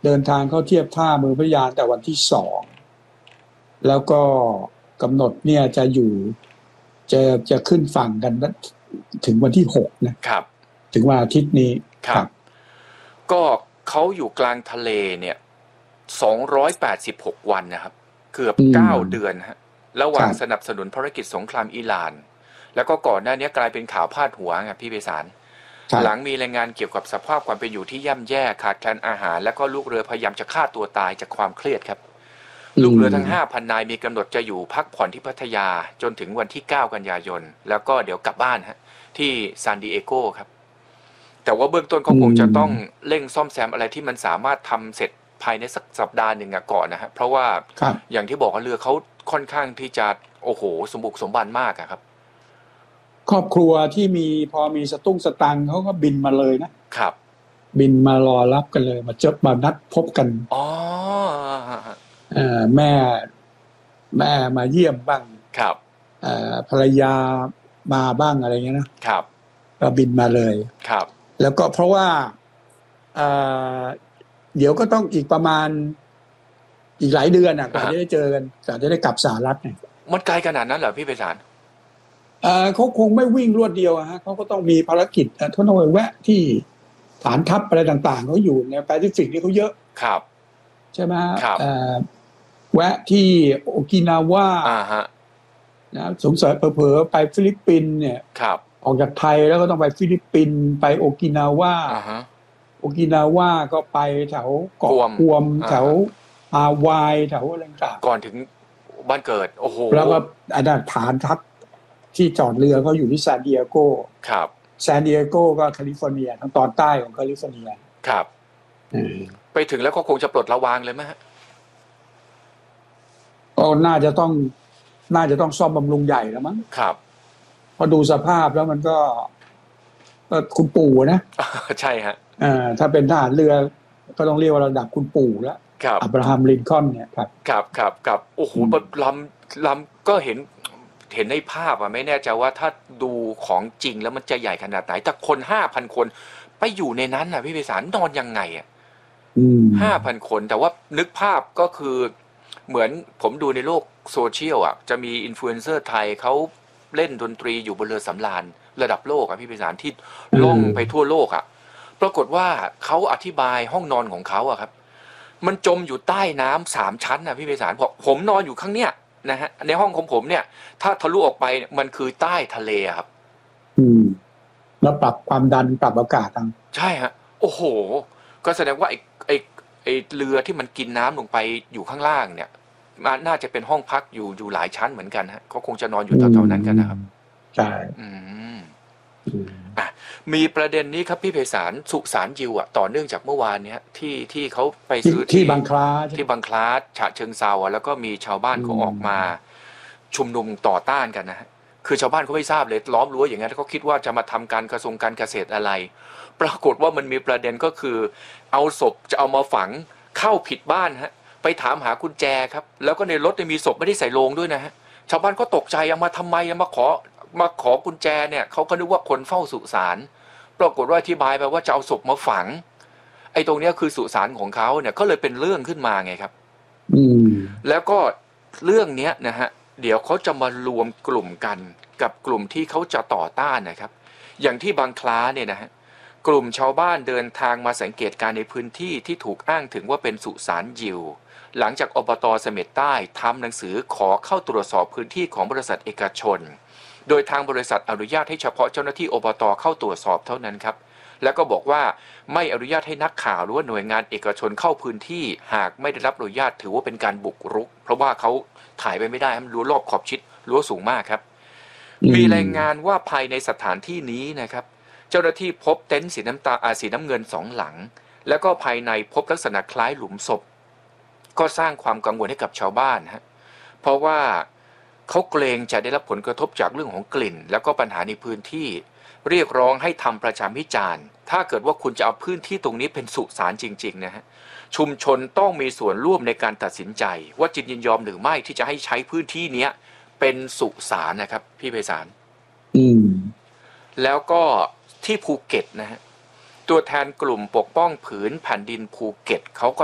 เดินทางเข้าเทียบท่าเมืองพัทยาแต่วันที่2แล้วก็กำหนดเนี่ยจะอยู่จะขึ้นฝั่งกันถึงวันที่6นะครับถึงวันอาทิตย์นี้ครับก็เขาอยู่กลางทะเลเนี่ย286วันนะครับเกือบ9เดือนฮะระหว่างสนับสนุนภารกิจสงครามอิหร่านแล้วก็ก่อนหน้านี้กลายเป็นข่าวพาดหัวไงพี่ไพศาลหลังมีรายงานเกี่ยวกับสภาพความเป็นอยู่ที่ย่ำแย่ขาดแคลนอาหารแล้วก็ลูกเรือพยายามจะฆ่าตัวตายจากความเครียดครับลูกเรือทั้ง 5,000 นายมีกำหนดจะอยู่พักผ่อนที่พัทยาจนถึงวันที่9กันยายนแล้วก็เดี๋ยวกลับบ้านฮะที่ซานดิเอโกครับแต่ว่าเบื้องต้นก็คงจะต้องเร่งซ่อมแซมอะไรที่มันสามารถทำเสร็จภายในสักสัปดาห์หนึ่งก่อนนะฮะเพราะว่าอย่างที่บอกว่าเรือเขาค่อนข้างที่จะโอ้โหสมบุกสมบันมากครับครอบครัวที่พอมีสตุ้งสตังค์เขาก็บินมาเลยนะครับบินมารอรับกันเลยมานัดพบกันแม่มาเยี่ยมบ้างครับภรรยามาบ้างอะไรเงี้ยนะครับก็บินมาเลยครับแล้วก็เพราะว่าเดี๋ยวก็ต้องอีกประมาณอีกหลายเดือนกว่าจะได้เจอกันกว่าจะได้กลับสหรัฐเนี่ยมันไกลขนาดนั้นเหรอพี่ไพศาลเขาคงไม่วิ่งรวดเดียวฮะเขาก็ต้องมีภารกิจเขาต้องไปแวะที่ฐานทัพอะไรต่างๆเขาอยู่ในแปซิฟิกนี่เขาเยอะครับใช่ไหมแวะที่โอกินาวานะสงสัยเผลอๆไปฟิลิปปินส์เนี่ยออกจากไทยแล้วก็ต้องไปฟิลิปปินส์ไปโอกินาวาโอกินาวาก็ไปแถวเกาะกวมแถวฮาวายแถวอะไรต่างก่อนถึงบ้านเกิดโอ้โหแล้วก็อันนั้นฐานทัพที่จอดเรือเขาอยู่ที่ซานดิเอโกครับซานดิเอโกก็แคลิฟอร์เนียทางตอนใต้ของแคลิฟอร์เนียครับไปถึงแล้วก็คงจะปลดระวางเลยไหมฮะน่าจะต้องซ่อมบำรุงใหญ่แล้วมั้งครับพอดูสภาพแล้วมันก็คุณปู่นะใช่ฮะถ้าเป็นทหารเรือก็ต้องเรียกว่าระดับคุณปู่แล้วอับราฮัมลินคอล์นเนี่ยครับโอ้โหลำก็เห็นในภาพไม่แน่ใจว่าถ้าดูของจริงแล้วมันจะใหญ่ขนาดไหนแต่คน 5,000 คนไปอยู่ในนั้นพี่ไพศาลนอนยังไง5,000 คนแต่ว่านึกภาพก็คือเหมือนผมดูในโลกโซเชียลจะมีอินฟลูเอนเซอร์ไทยเขาเล่นดนตรีอยู่บนเรือสำราญระดับโลกพี่ไพศาลที่ล่องไปทั่วโลกปรากฏว่าเขาอธิบายห้องนอนของเขาครับมันจมอยู่ใต้น้ำ3 ชั้นพี่ไพศาลผมนอนอยู่ข้างเนี้ยนะฮะในห้องของผมเนี่ยถ้าทะลุออกไปมันคือใต้ทะเลครับแล้วปรับความดันปรับอากาศใช่ฮะโอ้โหก็แสดงว่าไอ้เรือที่มันกินน้ำลงไปอยู่ข้างล่างเนี่ยน่าจะเป็นห้องพักอยู่หลายชั้นเหมือนกันฮะเขาคงจะนอนอยู่แถวๆนั้นกันนะครับใช่มีประเด็นนี้ครับพี่ไพศาลสุสานยิวต่อเนื่องจากเมื่อวานเนี้ยที่เขาไปซื้อที่บางคลาฉะเชิงเทราแล้วก็มีชาวบ้านเขาออกมาชุมนุมต่อต้านกันนะฮะคือชาวบ้านเขาไม่ทราบเลยล้อมรั้วอย่างนั้นเขาคิดว่าจะมาทำการกระทรวงการเกษตรอะไรปรากฏว่ามันมีประเด็นก็คือเอาศพจะเอามาฝังเข้าผิดบ้านฮะไปถามหากุญแจครับแล้วก็ในรถมีศพไม่ได้ใส่โลงด้วยนะฮะชาวบ้านก็ตกใจเอามาทำไมมาขอกุญแจเนี่ยเขาก็นึกว่าคนเฝ้าสุสานปรากฏว่าอธิบายไปว่าจะเอาศพมาฝังไอ้ตรงนี้คือสุสานของเขาเนี่ยก็เลยเป็นเรื่องขึ้นมาไงครับแล้วก็เรื่องนี้นะฮะเดี๋ยวเขาจะมารวมกลุ่มกันกับกลุ่มที่เขาจะต่อต้านนะครับอย่างที่บางคล้าเนี่ยนะฮะกลุ่มชาวบ้านเดินทางมาสังเกตการในพื้นที่ที่ถูกอ้างถึงว่าเป็นสุสานยิวหลังจากอบต.เสม็ดใต้ทำหนังสือขอเข้าตรวจสอบพื้นที่ของบริษัทเอกชนโดยทางบริษัทอนุญาตให้เฉพาะเจ้าหน้าที่อบต.เข้าตรวจสอบเท่านั้นครับแล้วก็บอกว่าไม่อนุญาตให้นักข่าวหรือว่าหน่วยงานเอกชนเข้าพื้นที่หากไม่ได้รับอนุญาตถือว่าเป็นการบุกรุกเพราะว่าเขาถ่ายไปไม่ได้มันรั้วรอบขอบชิดรั้วสูงมากครับมีรายงานว่าภายในสถานที่นี้นะครับเจ้าหน้าที่พบเต็นท์สีน้ำเงิน2 หลังแล้วก็ภายในพบลักษณะคล้ายหลุมศพก็สร้างความกังวลให้กับชาวบ้านฮะเพราะว่าเขาเกรงจะได้รับผลกระทบจากเรื่องของกลิ่นแล้วก็ปัญหาในพื้นที่เรียกร้องให้ทำประชาพิจารณ์ถ้าเกิดว่าคุณจะเอาพื้นที่ตรงนี้เป็นสุสานจริงๆนะฮะชุมชนต้องมีส่วนร่วมในการตัดสินใจว่าจะยินยอมหรือไม่ที่จะให้ใช้พื้นที่นี้เป็นสุสานนะครับพี่ไพศาลแล้วก็ที่ภูเก็ตนะฮะตัวแทนกลุ่มปกป้องผืนแผ่นดินภูเก็ตเขาก็